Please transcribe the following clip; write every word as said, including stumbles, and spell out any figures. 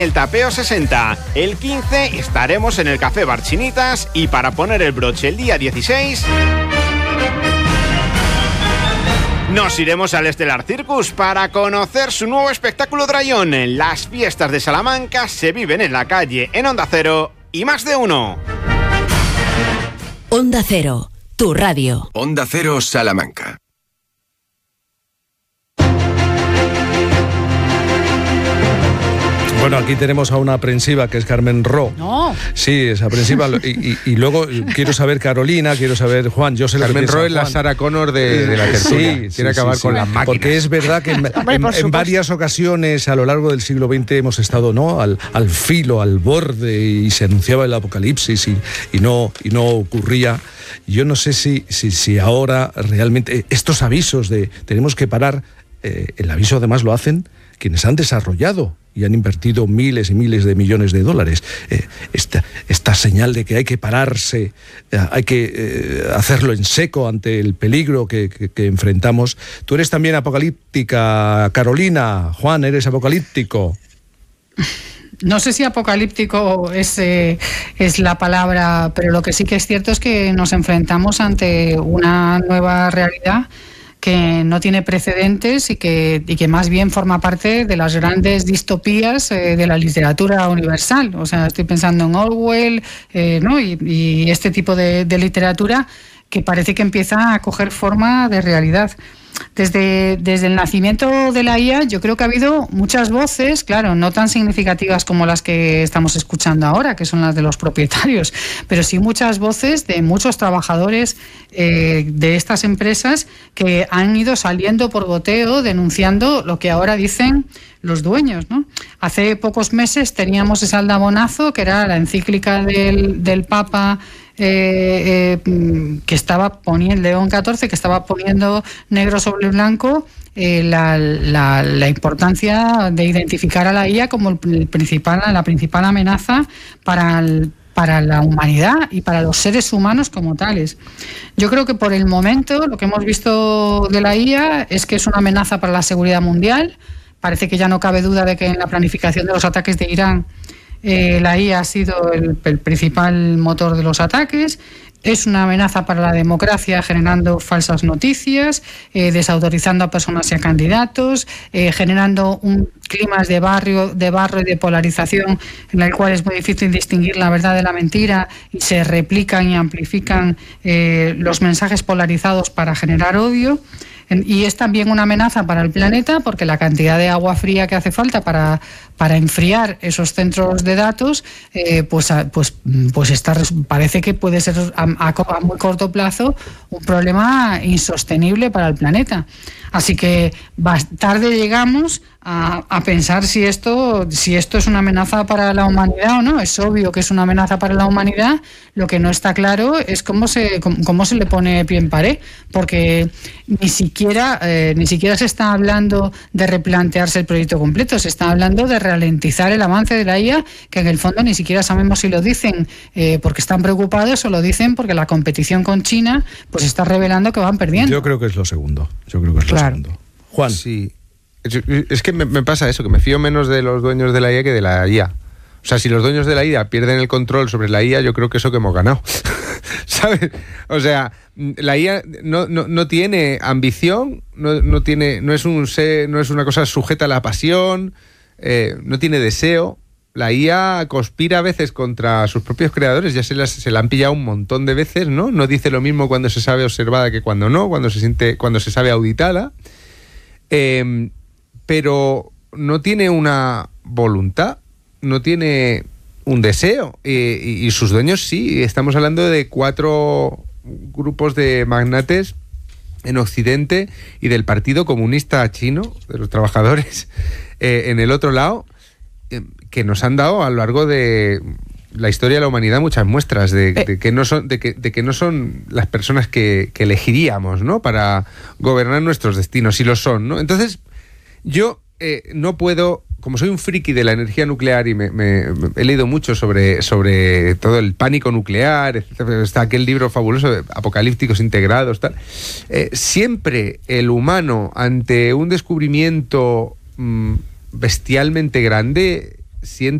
El Tapeo sesenta. El quince estaremos en el Café Barchinitas y para poner el broche el día dieciséis nos iremos al Estelar Circus para conocer su nuevo espectáculo Drayón. Las fiestas de Salamanca se viven en la calle, en Onda Cero y Más de Uno. Onda Cero, tu radio. Onda Cero Salamanca. Bueno, aquí tenemos a una aprensiva que es Carmen Ro. No. Sí, es aprensiva. Y, y, y luego quiero saber Carolina, quiero saber Juan. Yo sé Carmen lo que Ro es Juan. la Sarah Connor de, de la tertulia. Sí, quiere sí, acabar sí, con sí. las máquinas. Porque es verdad que en, Hombre, en, en varias ocasiones a lo largo del siglo veinte hemos estado, ¿no?, al, al filo, al borde, y se anunciaba el apocalipsis y, y, no, y no ocurría. Yo no sé si, si, si ahora realmente estos avisos de tenemos que parar, eh, el aviso además lo hacen quienes han desarrollado y han invertido miles y miles de millones de dólares. Eh, esta, esta señal de que hay que pararse, eh, hay que eh, hacerlo en seco ante el peligro que, que, que enfrentamos. Tú eres también apocalíptica, Carolina. Juan, ¿eres apocalíptico? No sé si apocalíptico es, eh, es la palabra, pero lo que sí que es cierto es que nos enfrentamos ante una nueva realidad que no tiene precedentes y que, y que más bien forma parte de las grandes distopías eh, de la literatura universal. O sea, estoy pensando en Orwell, eh, ¿no? y, y este tipo de, de literatura que parece que empieza a coger forma de realidad. Desde, desde el nacimiento de la I A yo creo que ha habido muchas voces, claro, no tan significativas como las que estamos escuchando ahora, que son las de los propietarios, pero sí muchas voces de muchos trabajadores eh, de estas empresas que han ido saliendo por goteo denunciando lo que ahora dicen los dueños, ¿no? Hace pocos meses teníamos ese aldabonazo que era la encíclica del, del Papa Eh, eh, que estaba poniendo, León catorce, que estaba poniendo negro sobre blanco eh, la, la, la importancia de identificar a la I A como el principal, la principal amenaza para el, para la humanidad y para los seres humanos como tales. Yo creo que por el momento lo que hemos visto de la I A es que es una amenaza para la seguridad mundial. Parece que ya no cabe duda de que en la planificación de los ataques de Irán Eh, la I A ha sido el, el principal motor de los ataques. Es una amenaza para la democracia, generando falsas noticias, eh, desautorizando a personas y a candidatos, eh, generando un clima de barrio, de barro y de polarización en el cual es muy difícil distinguir la verdad de la mentira y se replican y amplifican eh, los mensajes polarizados para generar odio. Y es también una amenaza para el planeta porque la cantidad de agua fría que hace falta para, para enfriar esos centros de datos, eh, pues, pues, pues está, parece que puede ser a, a, a muy corto plazo un problema insostenible para el planeta. Así que tarde llegamos a, a pensar si esto, si esto es una amenaza para la humanidad o no. Es obvio que es una amenaza para la humanidad. Lo que no está claro es cómo se, cómo, cómo se le pone pie en pared, porque ni siquiera, eh, ni siquiera se está hablando de replantearse el proyecto completo, se está hablando de ralentizar el avance de la I A, que en el fondo ni siquiera sabemos si lo dicen eh, porque están preocupados o lo dicen porque la competición con China pues está revelando que van perdiendo. Yo creo que es lo segundo. Yo creo que es lo Claro. segundo. Juan. Sí. Es que me, me pasa eso, que me fío menos de los dueños de la I A que de la I A. O sea, si los dueños de la I A pierden el control sobre la I A, yo creo que eso que hemos ganado. ¿Sabes? O sea, la I A no, no, no tiene ambición, no, no, tiene, no, es un ser, no es una cosa sujeta a la pasión, eh, no tiene deseo. La I A conspira a veces contra sus propios creadores, ya se, las, se la han pillado un montón de veces, ¿no? No dice lo mismo cuando se sabe observada que cuando no, cuando se siente, cuando se sabe auditada. Eh, pero no tiene una voluntad, no tiene un deseo, eh, y, y sus dueños sí. Estamos hablando de cuatro grupos de magnates en Occidente y del Partido Comunista Chino, de los trabajadores, eh, en el otro lado, eh, que nos han dado a lo largo de la historia de la humanidad muchas muestras de, de que no son de que, de que no son las personas que, que elegiríamos, ¿no?, para gobernar nuestros destinos, y lo son, ¿no? Entonces, yo eh, no puedo, como soy un friki de la energía nuclear y me, me, me he leído mucho sobre, sobre todo el pánico nuclear, etcétera, está aquel libro fabuloso de Apocalípticos Integrados, tal. Eh, siempre el humano, ante un descubrimiento mmm, bestialmente grande, siente